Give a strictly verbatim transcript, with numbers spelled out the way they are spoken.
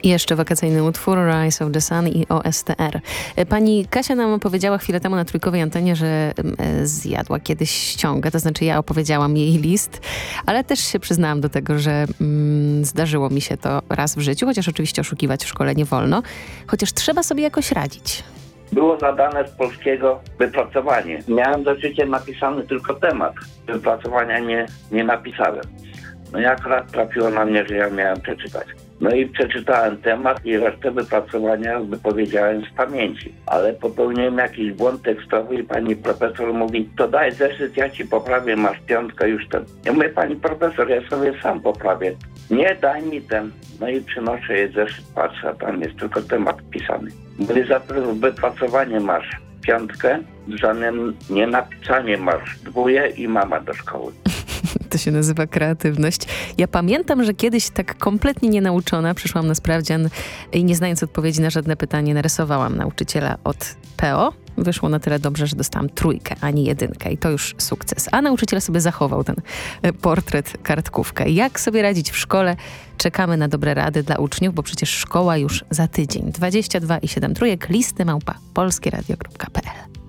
I jeszcze wakacyjny utwór Rise of the Sun i O S T R. Pani Kasia nam opowiedziała chwilę temu na trójkowej antenie, że e, zjadła kiedyś ściągę, to znaczy ja opowiedziałam jej list, ale też się przyznałam do tego, że mm, zdarzyło mi się to raz w życiu, chociaż oczywiście oszukiwać w szkole nie wolno, chociaż trzeba sobie jakoś radzić. Było zadane z polskiego wypracowanie. Miałem do życia napisany tylko temat. Wypracowania nie, nie napisałem. No i akurat trafiło na mnie, że ja miałem przeczytać. No i przeczytałem temat i resztę wypracowania wypowiedziałem z pamięci. Ale popełniłem jakiś błąd tekstowy i pani profesor mówi, to daj zeszyt, ja ci poprawię, masz piątkę już ten. Ja mówię, pani profesor, ja sobie sam poprawię. Nie, daj mi ten. No i przynoszę jej zeszyt, patrzę, a tam jest tylko temat pisany. Mówię, za to wypracowanie masz piątkę, za nienapisanie masz dwóje i mama do szkoły. To się nazywa kreatywność. Ja pamiętam, że kiedyś tak kompletnie nienauczona przyszłam na sprawdzian i nie znając odpowiedzi na żadne pytanie narysowałam nauczyciela od P O. Wyszło na tyle dobrze, że dostałam trójkę, a nie jedynkę i to już sukces. A nauczyciel sobie zachował ten portret, kartkówkę. Jak sobie radzić w szkole? Czekamy na dobre rady dla uczniów, bo przecież szkoła już za tydzień. dwadzieścia dwa i siedem trójek, listy małpa polskieradio kropka p l.